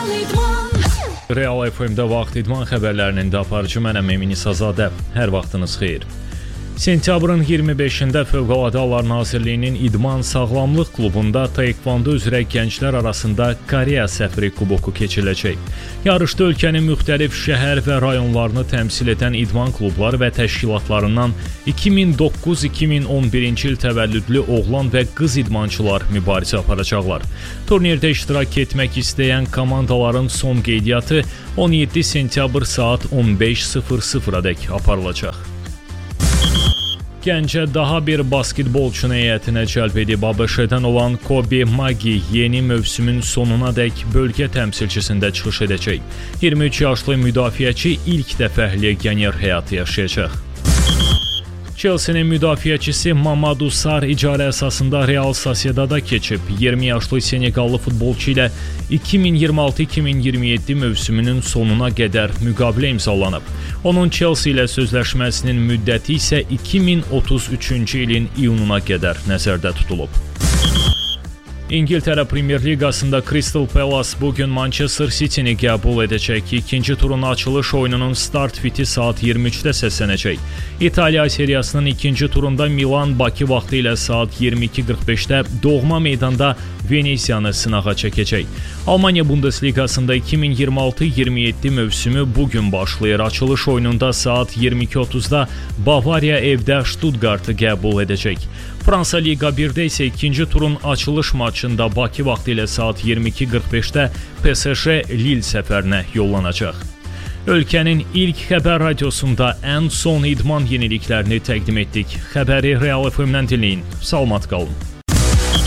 Real FM-də vaxt idman xəbərlərinin də aparıcı mənəm Emin İsazadə. Hər vaxtınız xeyir. Sentyabrın 25-də Fövqəladə Hallar Nazirliyinin İdman Sağlamlıq klubunda taekvondo üzrə gənclər arasında Koreya səfiri kuboku keçiriləcək. Yarışda ölkənin müxtəlif şəhər və rayonlarını təmsil edən idman klubları və təşkilatlarından 2009-2011-ci il təvəllüdlü oğlan və qız idmançılar mübarizə aparacaqlar. Turnirdə iştirak etmək istəyən komandaların son qeydiyyatı 17 sentyabr saat 15:00-dək aparılacaq. Gəncə daha bir basketbolçunu heyətinə cəlb edib ABŞ-dən olan Kobe Magi yeni mövsümün sonunadək bölgə təmsilçisində çıxış edəcək. 23 yaşlı müdafiəçi ilk dəfə legioner həyatı yaşayacaq. Chelsea-nin müdafiəçisi Mamadou Sarr icarə əsasında Real Sociedad'a keçib. 20 yaşlı Senegallı futbolçu ilə 2026-2027 mövsümünün sonuna qədər müqavilə imzalanıb. Onun Chelsea ilə sözləşməsinin müddəti isə 2033-cü ilin iyununa qədər nəzərdə tutulub. İngiltərə Premier Liqasında Crystal Palace bugün Manchester City-ni qəbul edəcək. İkinci turun açılış oyununun start fiti saat 23-də səslənəcək. İtaliya seriyasının ikinci turunda Milan Bakı vaxtı ilə saat 22:45-də doğma meydanda Venesiyanı sınağa çəkəcək. Almaniya Bundesliqasında 2026-27 mövsümü bugün başlayır. Açılış oyununda saat 22:30-da Bavariya evdə Stuttgartı qəbul edəcək. Fransa Liqa 1-də isə ikinci turun açılış maçında Bakı vaxtı ilə saat 22:45-də PSG Lille səfərinə yollanacaq. Ölkənin ilk xəbər radiosunda ən son idman yeniliklərini təqdim etdik. Xəbəri Real FM-dən dinləyin. Salamat qalın.